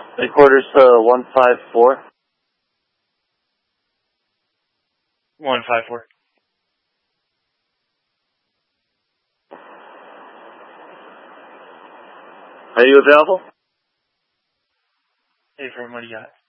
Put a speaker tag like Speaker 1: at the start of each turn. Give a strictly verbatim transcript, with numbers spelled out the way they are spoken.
Speaker 1: Headquarters uh, one five four.
Speaker 2: one five four.
Speaker 1: Are you available?
Speaker 2: Hey, friend, what do you got?